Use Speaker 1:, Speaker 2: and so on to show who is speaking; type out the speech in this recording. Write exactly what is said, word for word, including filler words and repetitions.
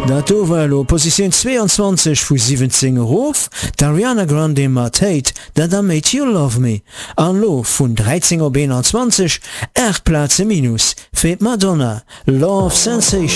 Speaker 1: Dat war lo Position zweiundzwanzig vu siebzehn Rof, Ariana Grande mat Hate, That I Made You Love Me. An lo vun dreizehn op einundzwanzig, Erdplaze minus, fir Madonna, Love Sensation.